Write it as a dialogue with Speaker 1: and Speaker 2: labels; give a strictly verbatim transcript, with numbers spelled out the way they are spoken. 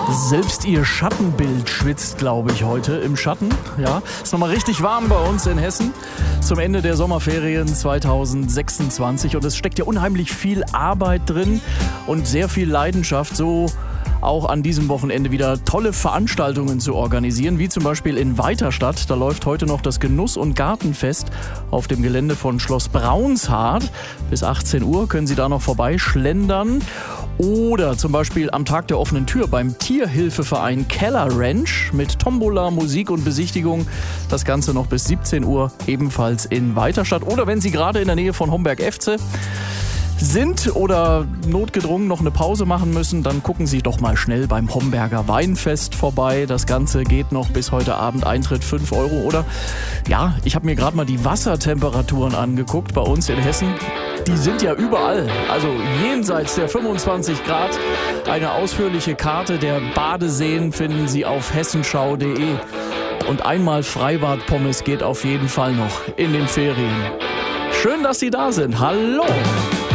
Speaker 1: Selbst ihr Schattenbild schwitzt, glaube ich, heute im Schatten. Ja, ist nochmal richtig warm bei uns in Hessen zum Ende der Sommerferien zweitausendsechsundzwanzig. Und es steckt ja unheimlich viel Arbeit drin und sehr viel Leidenschaft, so auch an diesem Wochenende wieder tolle Veranstaltungen zu organisieren, wie zum Beispiel in Weiterstadt. Da läuft heute noch das Genuss- und Gartenfest auf dem Gelände von Schloss Braunshardt. Bis achtzehn Uhr können Sie da noch vorbeischlendern. Oder zum Beispiel am Tag der offenen Tür beim Tierhilfeverein Keller Ranch mit Tombola, Musik und Besichtigung. Das Ganze noch bis siebzehn Uhr, ebenfalls in Weiterstadt. Oder wenn Sie gerade in der Nähe von Homberg-Efze sind oder notgedrungen noch eine Pause machen müssen, dann gucken Sie doch mal schnell beim Homberger Weinfest vorbei. Das Ganze geht noch bis heute Abend, Eintritt fünf Euro. Oder ja, ich habe mir gerade mal die Wassertemperaturen angeguckt bei uns in Hessen. Die sind ja überall, also jenseits der fünfundzwanzig Grad. Eine ausführliche Karte der Badeseen finden Sie auf hessenschau punkt de. Und einmal Freibad-Pommes geht auf jeden Fall noch in den Ferien. Schön, dass Sie da sind. Hallo!